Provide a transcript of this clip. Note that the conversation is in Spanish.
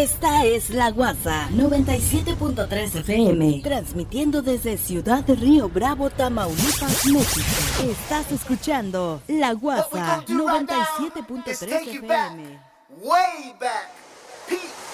Esta es La Guasa 97.3 FM, transmitiendo desde Ciudad de Río Bravo, Tamaulipas, México. Estás escuchando La Guasa 97.3 FM. Way back.